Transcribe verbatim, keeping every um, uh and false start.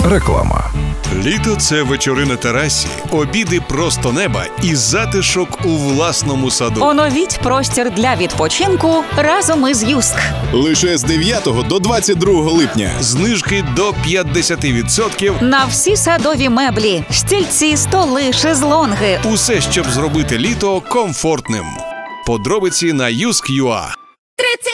Реклама. Літо – це вечори на терасі, обіди просто неба і затишок у власному саду. Оновіть простір для відпочинку разом із Юск. Лише з дев'ятого до двадцять другого липня. Знижки до п'ятдесят відсотків. На всі садові меблі, стільці, столи, шезлонги. Усе, щоб зробити літо комфортним. Подробиці на юск крапка ю а.